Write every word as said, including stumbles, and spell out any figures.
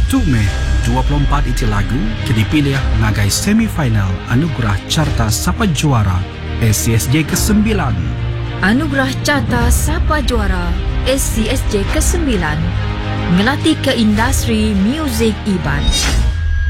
satu Mei dua puluh empat itu lagu kini pilih ngagai semifinal Anugerah Carta Sapa Juara S C S J kesembilan. Anugerah Carta Sapa Juara S C S J kesembilan ngelatih ke industri muzik Iban.